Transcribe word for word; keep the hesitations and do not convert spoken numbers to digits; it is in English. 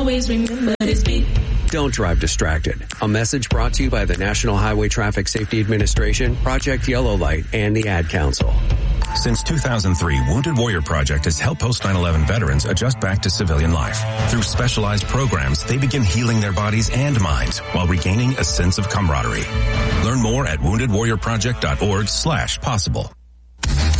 always remember this beat. Don't drive distracted. A message brought to you by the National Highway Traffic Safety Administration, Project Yellow Light, and the Ad Council. Since two thousand three, Wounded Warrior Project has helped post nine eleven veterans adjust back to civilian life. Through specialized programs, they begin healing their bodies and minds while regaining a sense of camaraderie. Learn more at wounded warrior project dot org slash possible.